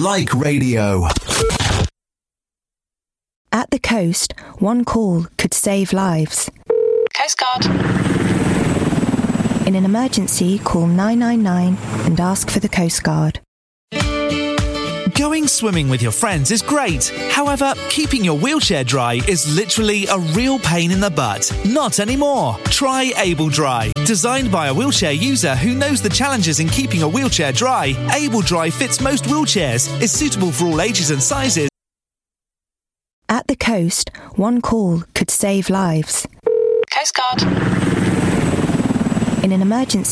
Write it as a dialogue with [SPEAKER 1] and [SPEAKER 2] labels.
[SPEAKER 1] like radio.
[SPEAKER 2] At the coast, one call could save lives.
[SPEAKER 3] Coast Guard.
[SPEAKER 2] In an emergency, call 999 and ask for the Coast Guard.
[SPEAKER 4] Going swimming with your friends is great. However, keeping your wheelchair dry is literally a real pain in the butt. Not anymore. Try Able Dry. Designed by a wheelchair user who knows the challenges in keeping a wheelchair dry, Able Dry fits most wheelchairs, is suitable for all ages and sizes.
[SPEAKER 2] At the coast, one call could save lives.
[SPEAKER 3] Coast Guard.
[SPEAKER 2] In an emergency,